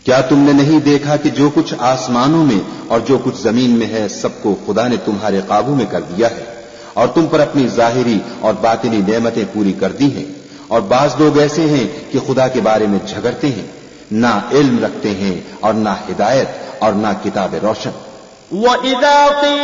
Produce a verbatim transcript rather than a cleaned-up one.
क्या तुमने नहीं देखा कि जो कुछ आसमानों में और जो कुछ जमीन में है सबको खुदा ने तुम्हारे काबू में कर दिया है और तुम पर अपनी जाहिरी और बातिनी नेमतें पूरी कर दी हैं। और बाज लोग ऐसे हैं कि खुदा के बारे में झगड़ते हैं, ना इल्म रखते हैं और ना हिदायत और ना किताब रोशन।